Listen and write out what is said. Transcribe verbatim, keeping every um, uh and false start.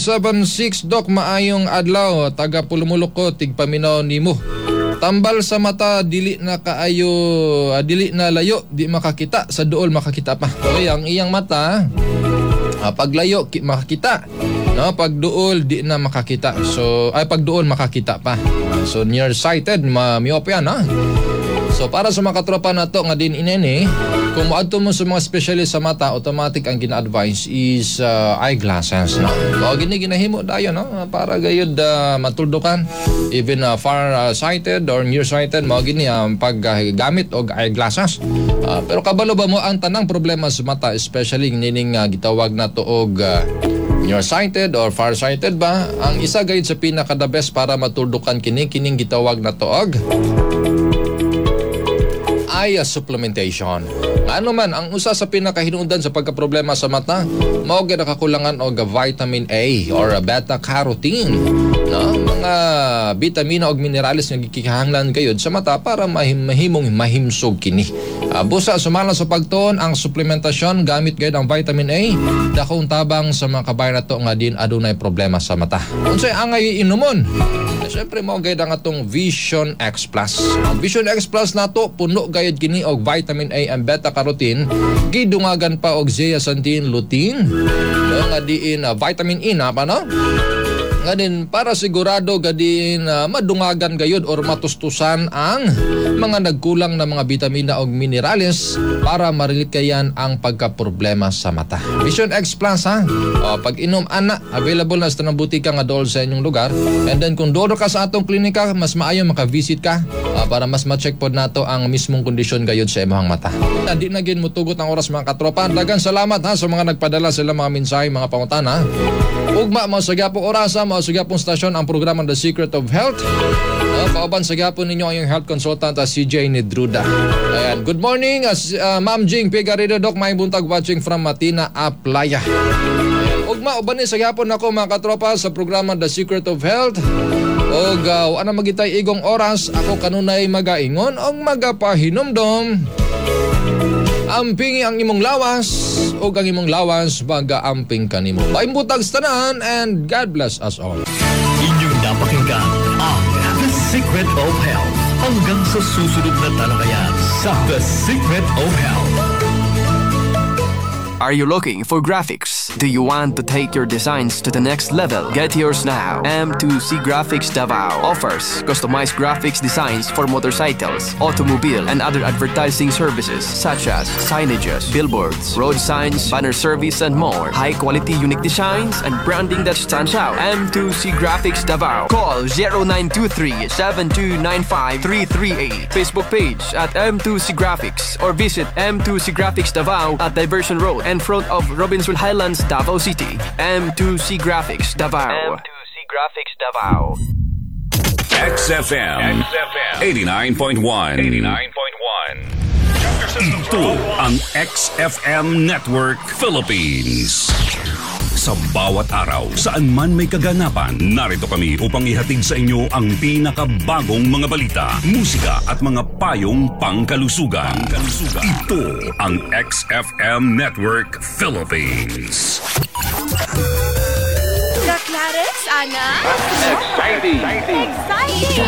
seven six Doc, maayong adlaw, taga Pulumulok ko, tigpaminaw nimo. Tambal sa mata, dili na kaayo, ah, dili na layo, di makakita, sa duol makakita pa. Okay, ang iyang mata, ah, paglayo ki- makakita, no, pag duol di na makakita. So ay pag duol makakita pa. So nearsighted, ma myopia na. So para sa mga katropa na to nga din inene, kung maadto mo sa mga specialist sa mata, automatic ang gina-advise is uh, eyeglasses, no? So gini ginahimo dayon, no, para gayud uh, matuldukan even uh, far uh, sighted or near sighted mo gini ang um, paggamit uh, og eyeglasses. Uh, pero kabalo ba mo ang tanang problema sa mata, especially nining uh, gitawag na to og uh, nearsighted or farsighted ba? Ang isa gayud sa pinaka the best para matuldukan kini kining gitawag na to og eye supplementation. Ano man, ang usa sa pinakahinungdan sa pagkaproblema sa mata, mao gyud nakakulangan og vitamin A or beta-carotene. No? Mga bitamina og minerales nga gikihanglan gayud sa mata para mahim mahimong mahimsog kini. Uh, busa sumala sa pagtuon ang suplementasyon gamit gayud ang vitamin A, dakong tabang sa mga kabayan nato nga din adunay problema sa mata. Unsay angay inumon? Siyempre mo gayud ang atong Vision X Plus. Ang Vision X Plus nato puno gayud kini og vitamin A and beta-carotene, gidungagan pa og zeaxanthin, lutein, no, nga diin uh, vitamin E na pa, no? Nga din para sigurado gadin uh, madungagan gayud or matustusan ang mga nagkulang na mga bitamina o minerales para marilikayan ang pagkaproblema sa mata. Vision X Plus, ha? O, pag inom ana, available na sa tanang butika nga dool sa inyong lugar. And then kung doon ka sa atong klinika, mas maayo makavisit ka uh, para mas ma-check pod nato ang mismong kondisyon gayud sa imong mata. Hindi na gin mutugot ang oras mga katropa. Dagan salamat ha sa mga nagpadala sila mga mensahe, mga pangutana. Ugma mo sa gyapong orasa, mo sa gyapong stasyon ang programa The Secret of Health. Uh, pauban sa gyapon ninyo ang health consultant uh, si Jay Nidruda. Ayan, good morning as uh, Ma'am Jing Pigarrido Doc, may buntag watching from Matina Aplaya. Ayan, ugma uban ni sa gyapon ako mga katropa sa programa The Secret of Health. Og uh, ana magitay igong oras, ako kanunay magaingon og magapahinomdom. Amping ang imong lawas o ang imong lawas baga-amping kanimo. Paimbutag sa tanan and God bless us all. Inyong napakinggan ang The Secret of Health. Hanggang sa susunod na talakayan sa The Secret of Health. Are you looking for graphics? Do you want to take your designs to the next level? Get yours now. M two C Graphics Davao offers customized graphics designs for motorcycles, automobile, and other advertising services such as signages, billboards, road signs, banner service, and more. High-quality unique designs and branding that stands out. M two C Graphics Davao. Call zero nine two three, seven two nine five, three three eight. Facebook page at M two C Graphics or visit M two C Graphics Davao at Diversion Road in front of Robinson Highlands, Davao City. M two C Graphics Davao. M two C Graphics Davao. X F M eighty-nine point one. eighty-nine point one. Ito ang X F M Network Philippines. Sa bawat araw, saan man may kaganapan, narito kami upang ihatid sa inyo ang pinakabagong mga balita, musika at mga payong pangkalusugan. pangkalusugan. Ito ang X F M Network Philippines. Ka Clarence, Ana? Exciting! Exciting!